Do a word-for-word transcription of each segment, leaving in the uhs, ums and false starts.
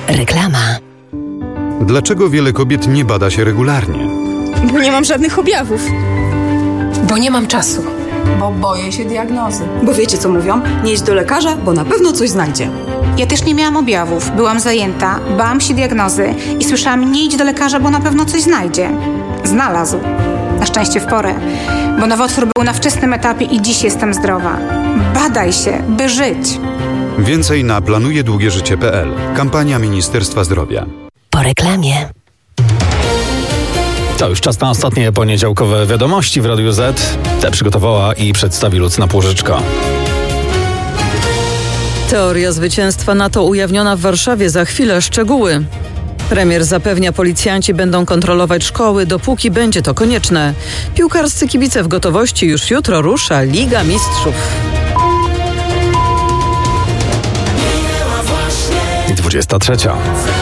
Reklama. Dlaczego wiele kobiet nie bada się regularnie? Bo nie mam żadnych objawów. Bo nie mam czasu. Bo boję się diagnozy. Bo wiecie co mówią? Nie idź do lekarza, bo na pewno coś znajdzie. Ja też nie miałam objawów, byłam zajęta, bałam się diagnozy i słyszałam: nie idź do lekarza, bo na pewno coś znajdzie. Znalazł. Na szczęście w porę, bo nowotwór był na wczesnym etapie i dziś jestem zdrowa. Badaj się, by żyć. Więcej na planuje długie życie kropka pe el. Kampania Ministerstwa Zdrowia. Po reklamie. To już czas na ostatnie poniedziałkowe wiadomości w Radiu Z. Te przygotowała i przedstawi Lucyna Płożyczko. Teoria zwycięstwa NATO ujawniona w Warszawie. Za chwilę szczegóły. Premier zapewnia, policjanci będą kontrolować szkoły, dopóki będzie to konieczne. Piłkarscy kibice w gotowości. Już jutro rusza Liga Mistrzów. dwudziesta trzecia.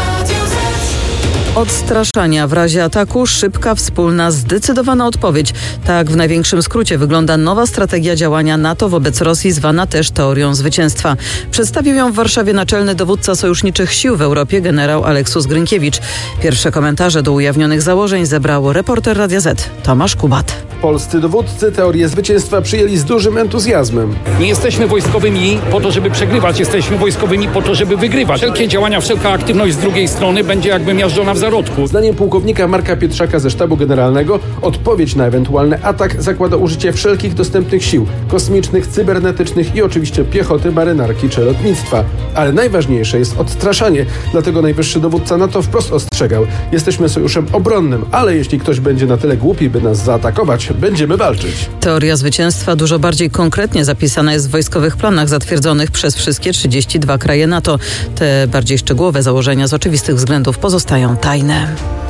Odstraszania w razie ataku, szybka, wspólna, zdecydowana odpowiedź. Tak w największym skrócie wygląda nowa strategia działania NATO wobec Rosji, zwana też teorią zwycięstwa. Przedstawił ją w Warszawie naczelny dowódca sojuszniczych sił w Europie, generał Aleksus Grynkiewicz. Pierwsze komentarze do ujawnionych założeń zebrał reporter Radia Z Tomasz Kubat. Polscy dowódcy teorię zwycięstwa przyjęli z dużym entuzjazmem. Nie jesteśmy wojskowymi po to, żeby przegrywać, jesteśmy wojskowymi po to, żeby wygrywać. Wszelkie działania, wszelka aktywność z drugiej strony będzie jakby miażdżona w zarodku. Zdaniem pułkownika Marka Pietrzaka ze Sztabu Generalnego odpowiedź na ewentualny atak zakłada użycie wszelkich dostępnych sił kosmicznych, cybernetycznych i oczywiście piechoty, marynarki czy lotnictwa. Ale najważniejsze jest odstraszanie, dlatego najwyższy dowódca NATO wprost ostrzegał: jesteśmy sojuszem obronnym, ale jeśli ktoś będzie na tyle głupi, by nas zaatakować, będziemy walczyć. Teoria zwycięstwa dużo bardziej konkretnie zapisana jest w wojskowych planach zatwierdzonych przez wszystkie trzydzieści dwa kraje NATO. Te bardziej szczegółowe założenia z oczywistych względów pozostają tajne.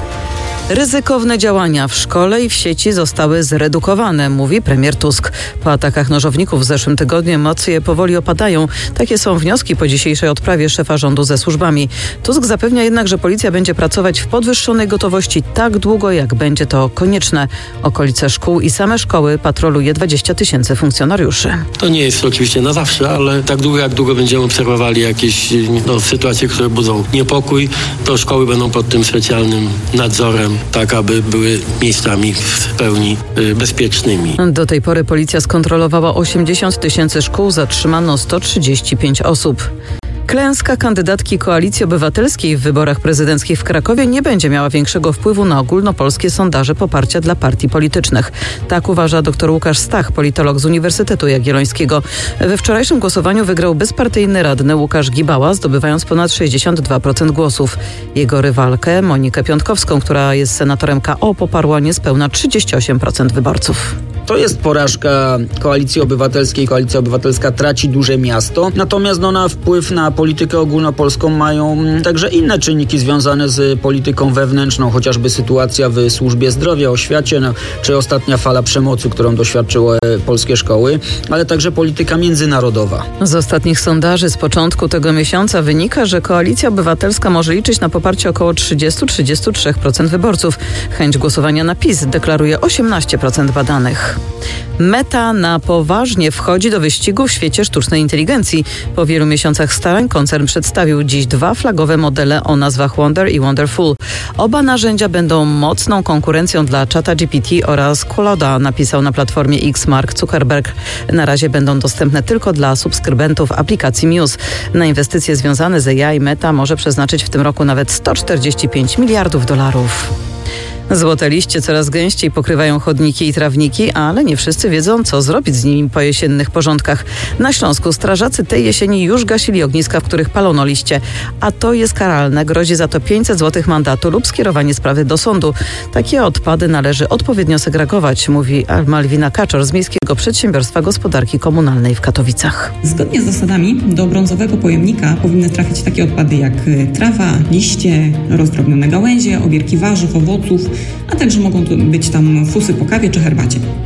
Ryzykowne działania w szkole i w sieci zostały zredukowane, mówi premier Tusk. Po atakach nożowników w zeszłym tygodniu emocje powoli opadają. Takie są wnioski po dzisiejszej odprawie szefa rządu ze służbami. Tusk zapewnia jednak, że policja będzie pracować w podwyższonej gotowości tak długo, jak będzie to konieczne. Okolice szkół i same szkoły patroluje dwadzieścia tysięcy funkcjonariuszy. To nie jest oczywiście na zawsze, ale tak długo, jak długo będziemy obserwowali jakieś no, sytuacje, które budzą niepokój, to szkoły będą pod tym specjalnym nadzorem, tak aby były miejscami w pełni y, bezpiecznymi. Do tej pory policja skontrolowała osiemdziesiąt tysięcy szkół, zatrzymano sto trzydzieści pięć osób. Klęska kandydatki Koalicji Obywatelskiej w wyborach prezydenckich w Krakowie nie będzie miała większego wpływu na ogólnopolskie sondaże poparcia dla partii politycznych. Tak uważa dr Łukasz Stach, politolog z Uniwersytetu Jagiellońskiego. We wczorajszym głosowaniu wygrał bezpartyjny radny Łukasz Gibała, zdobywając ponad sześćdziesiąt dwa procent głosów. Jego rywalkę, Monikę Piątkowską, która jest senatorem K O, poparła niespełna trzydzieści osiem procent wyborców. To jest porażka Koalicji Obywatelskiej. Koalicja Obywatelska traci duże miasto, natomiast no, na wpływ na politykę ogólnopolską mają także inne czynniki związane z polityką wewnętrzną, chociażby sytuacja w służbie zdrowia, oświacie, no, czy ostatnia fala przemocy, którą doświadczyły polskie szkoły, ale także polityka międzynarodowa. Z ostatnich sondaży z początku tego miesiąca wynika, że Koalicja Obywatelska może liczyć na poparcie około trzydzieści do trzydziestu trzech procent wyborców. Chęć głosowania na PiS deklaruje osiemnaście procent badanych. Meta na poważnie wchodzi do wyścigu w świecie sztucznej inteligencji. Po wielu miesiącach starań koncern przedstawił dziś dwa flagowe modele o nazwach Wonder i Wonderful. Oba narzędzia będą mocną konkurencją dla ChatGPT oraz Claude'a, napisał na platformie X Mark Zuckerberg. Na razie będą dostępne tylko dla subskrybentów aplikacji Muse. Na inwestycje związane z A I Meta może przeznaczyć w tym roku nawet sto czterdzieści pięć miliardów dolarów. Złote liście coraz gęściej pokrywają chodniki i trawniki, ale nie wszyscy wiedzą, co zrobić z nimi po jesiennych porządkach. Na Śląsku strażacy tej jesieni już gasili ogniska, w których palono liście. A to jest karalne. Grozi za to pięćset złotych mandatu lub skierowanie sprawy do sądu. Takie odpady należy odpowiednio segregować, mówi Malwina Kaczor z Miejskiego Przedsiębiorstwa Gospodarki Komunalnej w Katowicach. Zgodnie z zasadami do brązowego pojemnika powinny trafić takie odpady jak trawa, liście, rozdrobnione gałęzie, obierki warzyw, owoców, a także mogą być tam fusy po kawie czy herbacie.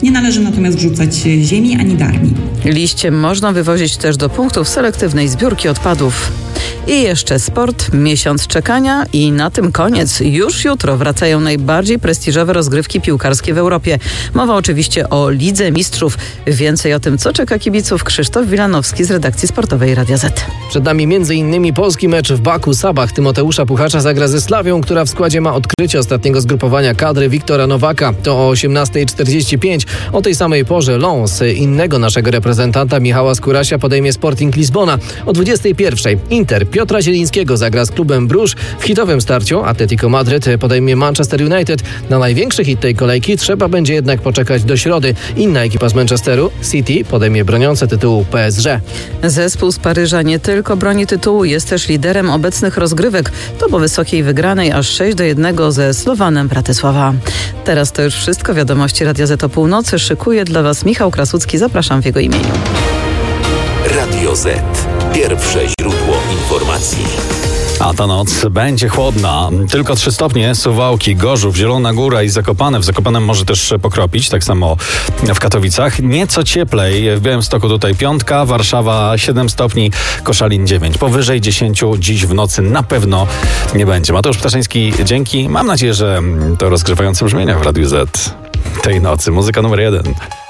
Nie należy natomiast wrzucać ziemi ani darni. Liście można wywozić też do punktów selektywnej zbiórki odpadów. I jeszcze sport, miesiąc czekania i na tym koniec. Już jutro wracają najbardziej prestiżowe rozgrywki piłkarskie w Europie. Mowa oczywiście o Lidze Mistrzów. Więcej o tym, co czeka kibiców, Krzysztof Wilanowski z redakcji sportowej Radia Z. Przed nami między innymi polski mecz w Baku. Sabach Tymoteusza Puchacza zagra ze Slawią, która w składzie ma odkrycie ostatniego zgrupowania kadry Wiktora Nowaka. To o osiemnasta czterdzieści pięć. O tej samej porze Lens innego naszego reprezentanta Michała Skórasia podejmie Sporting Lizbona. O dwudziestej pierwszej Inter Piotra Zielińskiego zagra z klubem Bruges. W hitowym starciu Atletico Madryt podejmie Manchester United. Na największy hit tej kolejki trzeba będzie jednak poczekać do środy. Inna ekipa z Manchesteru, City, podejmie broniące tytułu P S G. Zespół z Paryża nie tylko broni tytułu, jest też liderem obecnych rozgrywek. To po wysokiej wygranej aż sześć do jednego ze Slowanem Bratysława. Teraz to już wszystko. Wiadomości Radia Z o północy szykuje dla Was Michał Krasucki. Zapraszam w jego imieniu. Radio Z. Pierwsze źródło informacji. A ta noc będzie chłodna. Tylko trzy stopnie, Suwałki, Gorzów, Zielona Góra i Zakopane. W Zakopanem może też pokropić, tak samo w Katowicach. Nieco cieplej, w Białymstoku tutaj piątka, Warszawa siedem stopni, Koszalin dziewięć. Powyżej dziesięciu dziś w nocy na pewno nie będzie. Mateusz Ptaszyński, dzięki. Mam nadzieję, że to rozgrzewające brzmienia w Radiu Z tej nocy. Muzyka numer jeden.